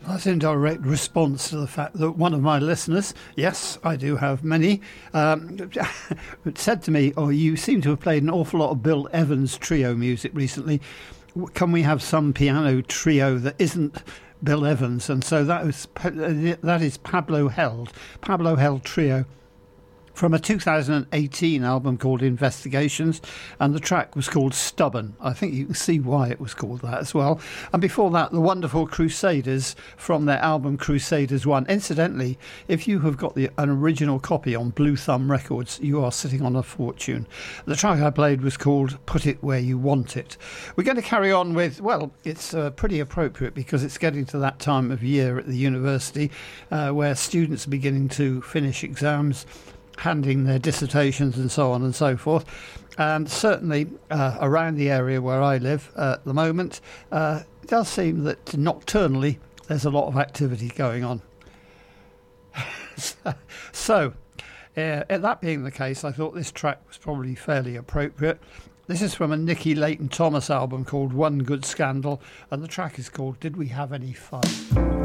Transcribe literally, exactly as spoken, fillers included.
That's in direct response to the fact that one of my listeners, yes, I do have many, um, said to me, oh, you seem to have played an awful lot of Bill Evans trio music recently. Can we have some piano trio that isn't Bill Evans? And so that was that is Pablo Held, Pablo Held Trio, from a two thousand eighteen album called Investigations, and the track was called Stubborn. I think you can see why it was called that as well. And before that, the wonderful Crusaders from their album Crusaders one. Incidentally, if you have got the, an original copy on Blue Thumb Records, you are sitting on a fortune. The track I played was called Put It Where You Want It. We're going to carry on with, well, it's uh, pretty appropriate because it's getting to that time of year at the university uh, where students are beginning to finish exams, handing their dissertations and so on and so forth. And certainly uh, around the area where I live uh, at the moment, uh, it does seem that nocturnally there's a lot of activity going on. so, uh, that being the case, I thought this track was probably fairly appropriate. This is from a Nicky Leighton Thomas album called One Good Scandal, and the track is called Did We Have Any Fun?